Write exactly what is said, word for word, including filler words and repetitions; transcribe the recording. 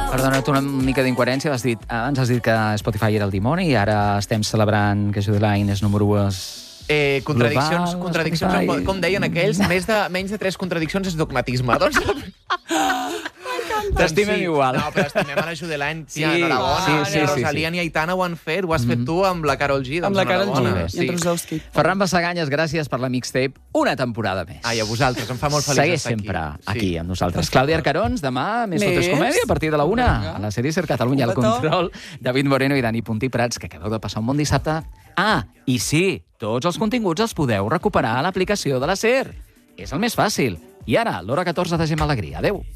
Perdona-te una mica d'incoherència. Has dit, abans has dit que Spotify era el dimoni i ara estem celebrant que Judy Line és número u. Eh, contradiccions, Global, contradiccions Spotify. com deien aquells, més de, menys de tres contradiccions és dogmatisme. Doncs... T'estimem igual. No, però estimem a la Judy Line, tia, Sí, enhorabona. sí, sí, sí, Rosalia ni Aitana ho han fet, ho has fet tu amb la Karol G, doncs Amb la Karol G enhorabona. i en Trusowski. Ferran Bassaganyes, gràcies per la mixtape. Una temporada més. Ai, a vosaltres, em fa molt feliç Segueix estar aquí. sempre Sí. aquí amb nosaltres. Clàudia Arcarons, demà, més Més. Fotos Comèdia, a partir de la una, Vinga. a la sèrie Ser Catalunya, al Un petó. control, David Moreno i Dani Puntí Prats, que acabeu de passar un bon dissabte. Ah, i sí, tots els continguts els podeu recuperar a l'aplicació de la SER. És el més fàcil. I ara, l'hora catorze de Gemma Alegria. Adéu.